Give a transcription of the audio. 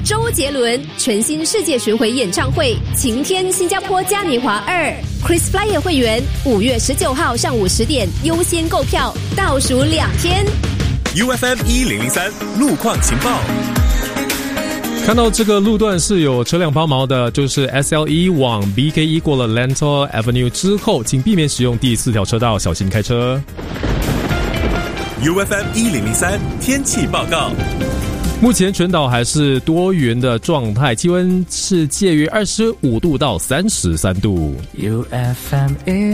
周杰伦全新世界巡回演唱会晴天新加坡嘉年华2 Chris Flyer 会员5月19号上午10点优先购票，倒数2天。 UFM 1003路况情报。 看到这个路段是有车辆抛锚的，就是 SL1 往 BK1 过了 Lentor Avenue 之后，请避免使用第4条车道，小心开车。 UFM 1003天气报告。 目前全岛还是多云的状态，气温是介于25度到33度。 UFM